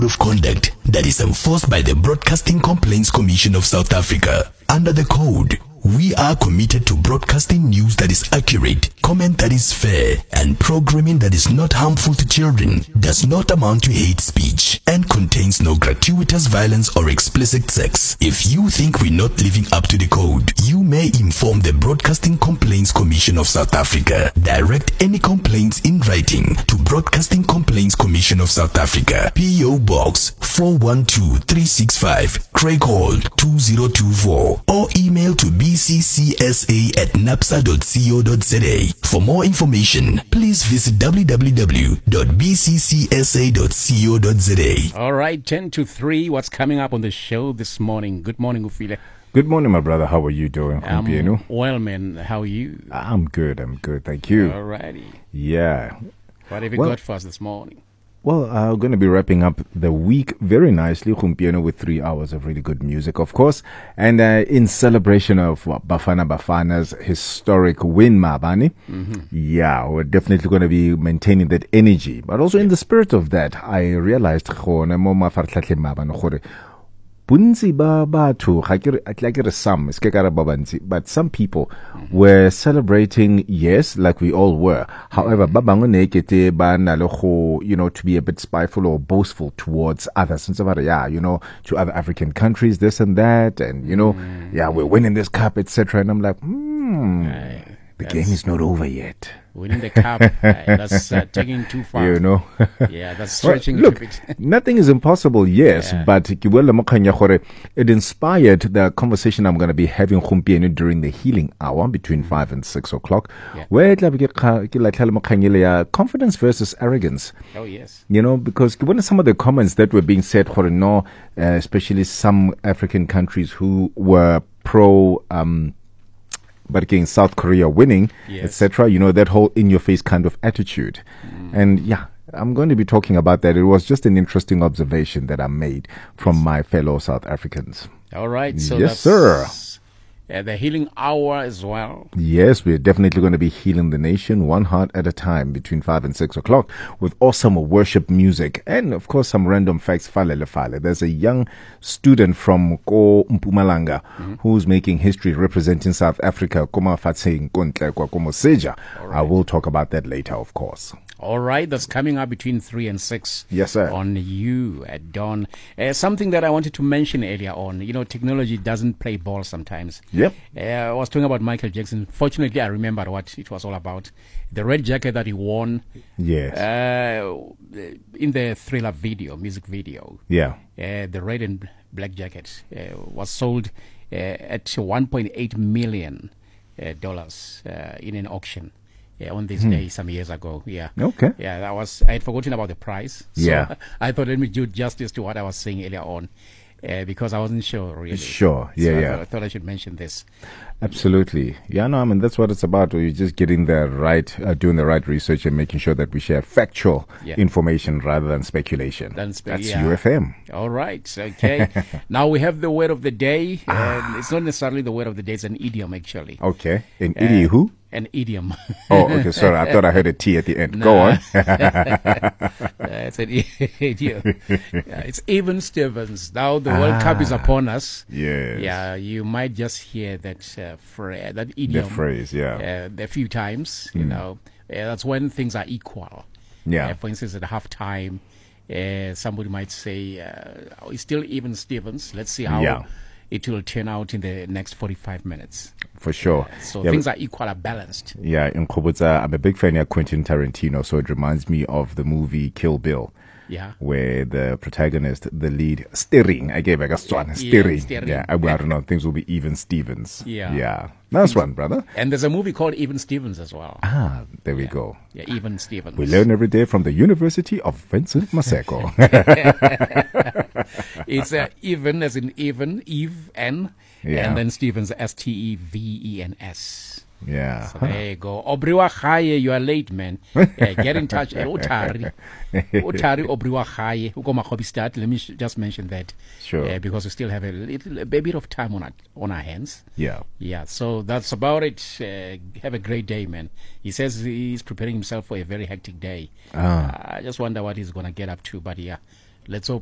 code of conduct that is enforced by the Broadcasting Complaints Commission of South Africa. Under the code, we are committed to broadcasting news that is accurate, comment that is fair, and programming that is not harmful to children, does not amount to hate speech, and contains no gratuitous violence or explicit sex. If you think we're not living up to the code, you may inform the Broadcasting Complaints Commission of South Africa. Direct any complaints in writing to Broadcasting Complaints Commission of South Africa, P.O. Box 412365, Craig Hall 2024, or email to bccsa@napsa.co.za. For more information, please visit www.bccsa.co.za. All right, 10 to 3. What's coming up on the show this morning? Good morning, Ufile. Good morning, my brother. How are you doing? Well, man. How are you? I'm good. Thank you. All righty. Yeah. What have you got for us this morning? Well, I'm going to be wrapping up the week very nicely, with 3 hours of really good music, of course. And in celebration of Bafana Bafana's historic win, Mabani. Yeah, we're definitely going to be maintaining that energy. But also in the spirit of that, I realized Bunzi ba batho but some people were celebrating, yes, like we all were. However, to be a bit spiteful or boastful towards others, to other African countries, this and that, and we're winning this cup, etc. And I'm like, the game is not over yet. Winning the cup, that's taking too far. Yeah, that's stretching look, it a bit. Nothing is impossible, yes, but it inspired the conversation I'm going to be having during the healing hour between 5 and 6 o'clock, where confidence versus arrogance. Oh, yes. Because some of the comments that were being said, especially some African countries who were pro but again, South Korea winning, etc. That whole in-your-face kind of attitude. And yeah, I'm going to be talking about that. It was just an interesting observation that I made from my fellow South Africans. All right. So yes, sir. The healing hour as well. Yes, we're definitely going to be healing the nation one heart at a time between 5 and 6 o'clock with awesome worship music and, of course, some random facts. There's a young student from Ko Mpumalanga who's making history representing South Africa. I will talk about that later, of course. All right, that's coming up between 3 and 6. Yes, sir. On you at dawn. Something that I wanted to mention earlier on, technology doesn't play ball sometimes. Yep. I was talking about Michael Jackson. Fortunately, I remembered what it was all about. The red jacket that he won. Yes. In the Thriller video, music video. Yeah. The red and black jacket was sold at $1.8 million in an auction. On this day some years ago. Yeah. Okay. Yeah, I had forgotten about the price. So I thought let me do justice to what I was saying earlier on. Because I wasn't sure really. Sure. Yeah, I thought I should mention this. Absolutely. Yeah, no, that's what it's about. You're just getting the right, doing the right research and making sure that we share factual information rather than speculation. That's UFM. All right. Okay. Now we have the word of the day. It's not necessarily the word of the day. It's an idiom, actually. Okay. An idiom who? An idiom. Oh, okay. Sorry. I thought I heard a T at the end. Go on. It's an idiom. It's Even Stevens. Now the World Cup is upon us. Yes. Yeah, you might just hear that that idiom. The phrase, a few times. That's when things are equal. Yeah. For instance, at halftime, somebody might say, it's still Even Stevens. Let's see how it will turn out in the next 45 minutes. For sure. So things are equal, are balanced. Yeah, in Kobutsa, I'm a big fan of Quentin Tarantino, so it reminds me of the movie Kill Bill. Yeah. Where the protagonist, the lead, steering. I gave a steering. Yeah, I don't know. Things will be Even Stevens. Yeah. Nice one, brother. And there's a movie called Even Stevens as well. There we go. Yeah, Even Stevens. We learn every day from the University of Vincent Maseko. It's even as in even, Eve, N, and then Stevens, Stevens. Yeah. So there you go. Obriwa Khaye, you are late, man. Get in touch. Otari Obriwa Khaye. Let me just mention that. Sure. Because we still have a bit of time on our hands. Yeah. Yeah. So that's about it. Have a great day, man. He says he's preparing himself for a very hectic day. I just wonder what he's going to get up to. But yeah, let's hope.